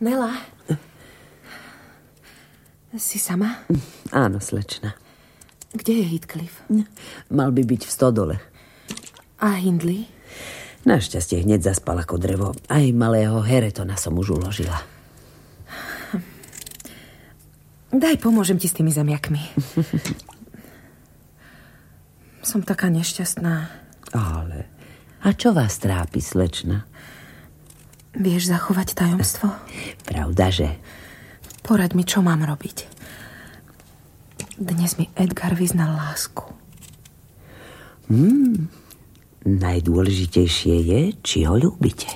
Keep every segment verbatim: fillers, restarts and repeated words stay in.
Nela? Si sama? Áno, slečna. Kde je Heathcliff? Mal by byť v stodole. A Hindley? Našťastie hneď zaspal ako drevo. Aj malého Heretona som už uložila. Daj, pomôžem ti s tými zemiakmi. Som taká nešťastná. Ale... A čo vás trápi, slečna? Vieš zachovať tajomstvo? Pravda, že? Poraď mi, čo mám robiť. Dnes mi Edgar vyznal lásku. Hmm... Najdôležitejšie je, či ho ľúbite.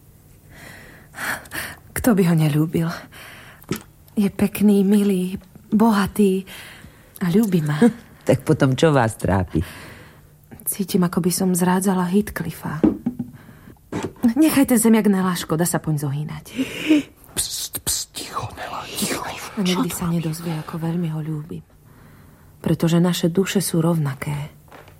Kto by ho neľúbil? Je pekný, milý, bohatý a ľúbi ma. Tak potom čo vás trápi? Cítim, ako by som zrádzala Heathcliffa. Nechaj ten zemiak, Nela, škoda sa poň zohýnať. Pst, pst, ticho, Nela, ticho. A nikdy sa nedozvie, ako veľmi ho ľúbim. Pretože naše duše sú rovnaké.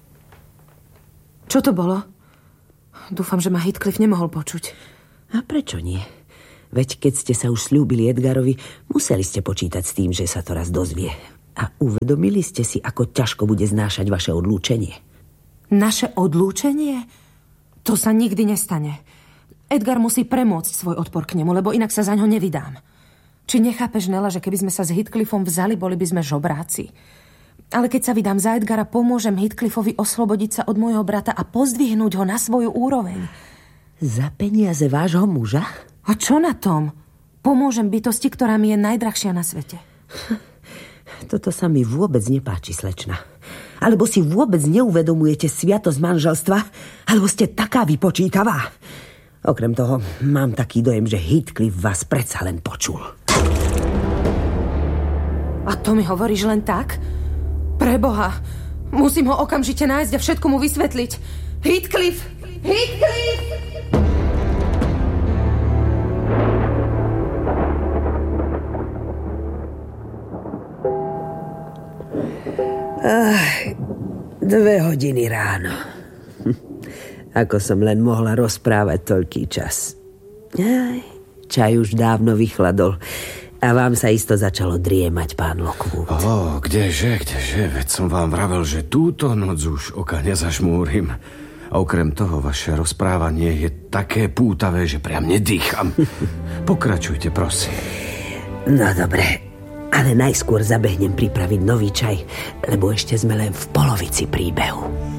Čo to bolo? Dúfam, že ma Heathcliff nemohol počuť. A prečo nie? Veď keď ste sa už sľúbili Edgarovi, museli ste počítať s tým, že sa to raz dozvie. A uvedomili ste si, ako ťažko bude znášať vaše odlúčenie. Naše odlúčenie? To sa nikdy nestane. Edgar musí premôcť svoj odpor k nemu, lebo inak sa za ňo nevydám. Či nechápeš, Nela, že keby sme sa s Heathcliffom vzali, boli by sme žobráci? Ale keď sa vydám za Edgara, pomôžem Heathcliffovi oslobodiť sa od môjho brata a pozdvihnúť ho na svoju úroveň. Za peniaze vášho muža? A čo na tom? Pomôžem bytosti, ktorá mi je najdrahšia na svete. Toto sa mi vôbec nepáči, slečna. Alebo si vôbec neuvedomujete sviatosť manželstva, alebo ste taká vypočítavá. Okrem toho, mám taký dojem, že Heathcliff vás predsa len počul. A to mi hovoríš len tak? Preboha, musím ho okamžite nájsť a všetko mu vysvetliť. Heathcliff! Heathcliff! Ach, dve hodiny ráno. Ako som len mohla rozprávať toľký čas. Aj, čaj už dávno vychladol. A vám sa isto začalo driemať, pán Lockwood. Ó, kdeže, kdeže, veď som vám vravel, že túto noc už oka nezažmúrim. A okrem toho, vaše rozprávanie je také pútavé, že priam nedýcham. Pokračujte, prosím. No dobre, ale najskôr zabehnem pripraviť nový čaj, lebo ešte sme len v polovici príbehu.